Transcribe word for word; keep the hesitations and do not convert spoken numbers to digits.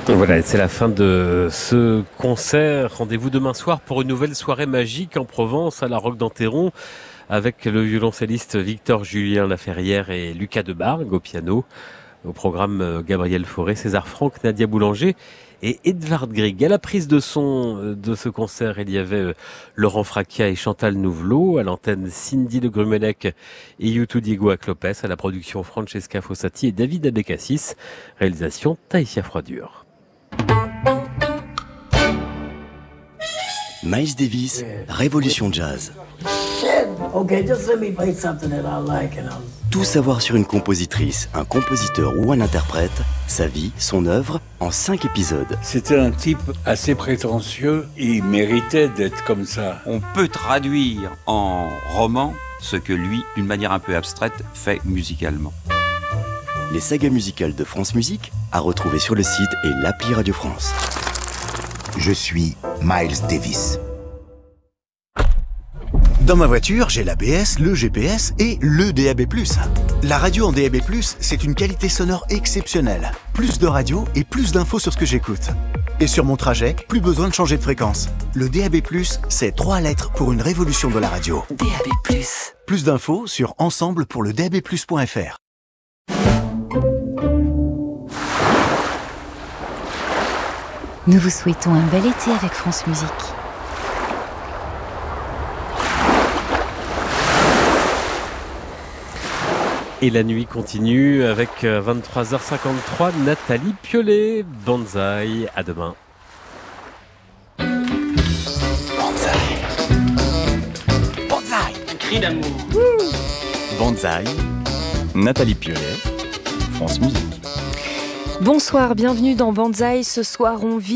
Voilà, c'est la fin de ce concert. Rendez-vous demain soir pour une nouvelle soirée magique en Provence, à la Roque d'Enterron, avec le violoncelliste Victor Julien Laferrière et Lucas Debargue au piano. Au programme, Gabriel Fauré, César Franck, Nadia Boulanger et Edvard Grieg. À la prise de son de ce concert, il y avait Laurent Fracchia et Chantal Nouvelot. À l'antenne, Cindy de Grumelec et Youtou Diego Aclopes. À la production, Francesca Fossati et David Abécassis. Réalisation, Taïsia Froidure. Miles Davis, Révolution Jazz. Okay, just let me play something that I like and I'll... Tout savoir sur une compositrice, un compositeur ou un interprète, sa vie, son œuvre, en cinq épisodes. C'était un type assez prétentieux, il méritait d'être comme ça. On peut traduire en roman ce que lui, d'une manière un peu abstraite, fait musicalement. Les sagas musicales de France Musique, à retrouver sur le site et l'appli Radio France. Je suis Miles Davis. Dans ma voiture, j'ai l'A B S, le G P S et le D A B plus. La radio en D A B plus, c'est une qualité sonore exceptionnelle. Plus de radio et plus d'infos sur ce que j'écoute. Et sur mon trajet, plus besoin de changer de fréquence. Le D A B plus, c'est trois lettres pour une révolution de la radio. D A B plus. Plus d'infos sur ensemble pour le D A B plus point F R. Nous vous souhaitons un bel été avec France Musique. Et la nuit continue avec vingt-trois heures cinquante-trois, Nathalie Piolet, Banzai, à demain. Banzai. Banzai. Un cri d'amour. Banzai, Nathalie Piolet, France Musique. Bonsoir, bienvenue dans Banzai. Ce soir, on vit